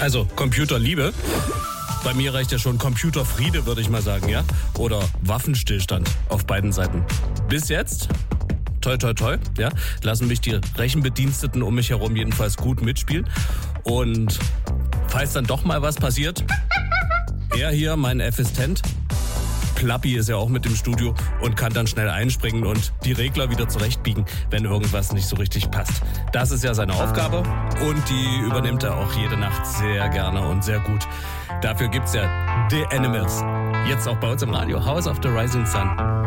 Also Computerliebe. Bei mir reicht ja schon Computerfriede, würde ich mal sagen, ja? Oder Waffenstillstand auf beiden Seiten. Bis jetzt, toi toi toi, ja, lassen mich die Rechenbediensteten um mich herum jedenfalls gut mitspielen. Und falls dann doch mal was passiert, er hier, mein Assistent, Plappi ist ja auch mit im Studio und kann dann schnell einspringen und die Regler wieder zurechtbiegen, wenn irgendwas nicht so richtig passt. Das ist ja seine Aufgabe und die übernimmt er auch jede Nacht sehr gerne und sehr gut. Dafür gibt's ja The Animals. Jetzt auch bei uns im Radio. House of the Rising Sun.